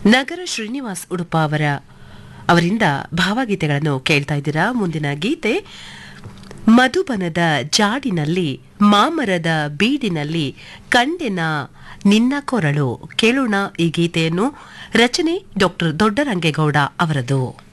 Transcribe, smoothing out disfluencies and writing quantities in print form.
ನಗರ ಶ್ರೀನಿವಾಸ್ ಉಡುಪ ಅವರಿಂದ ಭಾವಗೀತೆಗಳನ್ನು ಕೇಳ್ತಾ ಇದ್ದೀರಾ. ಮುಂದಿನ ಗೀತೆ ಮಧುಬನದ ಜಾಡಿನಲ್ಲಿ ಮಾಮರದ ಬೀಡಿನಲ್ಲಿ ಕಂಡೆನ ನಿನ್ನ ಕೊರಳು. ಕೇಳೋಣ ಈ ಗೀತೆಯನ್ನು. ರಚನೆ ಡಾಕ್ಟರ್ ದೊಡ್ಡರಂಗೇಗೌಡ ಅವರದು.